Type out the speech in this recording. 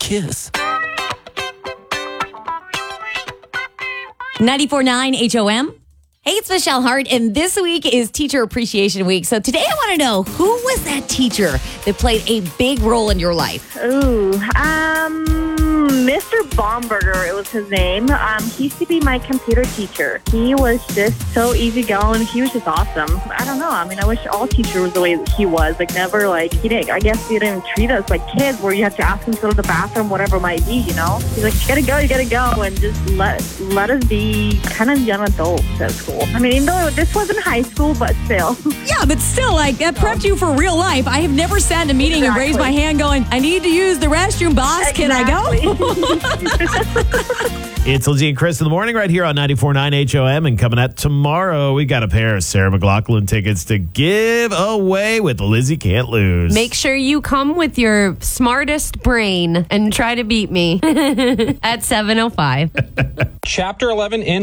kiss. 94.9 HOM. Hey, it's Michelle Hart, and this week is Teacher Appreciation Week. So today I want to know, who was that teacher that played a big role in your life? Ooh, Mr. Baumberger, it was his name. He used to be my computer teacher. He was just so easygoing. He was just awesome. I don't know. I mean, I wish all teachers were the way that he was. Like, never, he didn't, I guess he didn't treat us like kids where you have to ask him to go to the bathroom, whatever it might be, you know? He's like, you gotta go, and just let us be kind of young adults at school. I mean, even though this wasn't high school, but still. Yeah, but still, that prepped you for real life. I have never sat in a meeting and raised my hand going, I need to use the restroom, boss. Can I go? It's Lizzie and Chris in the morning right here on 94.9 HOM. And coming up tomorrow, we got a pair of Sarah McLachlan tickets to give away with Lizzie Can't Lose. Make sure you come with your smartest brain and try to beat me at 7:05. Chapter 11 in